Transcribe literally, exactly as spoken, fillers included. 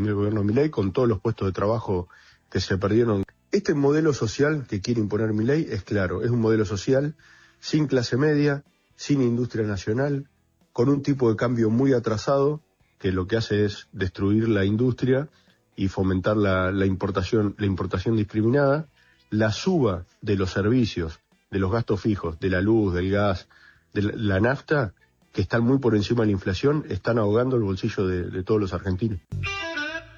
también el gobierno de Milei, con todos los puestos de trabajo que se perdieron. Este modelo social que quiere imponer Milei es claro, es un modelo social sin clase media, sin industria nacional, con un tipo de cambio muy atrasado, que lo que hace es destruir la industria y fomentar la, la importación, la importación discriminada, la suba de los servicios, de los gastos fijos, de la luz, del gas, de la, la nafta, que están muy por encima de la inflación, están ahogando el bolsillo de, de todos los argentinos.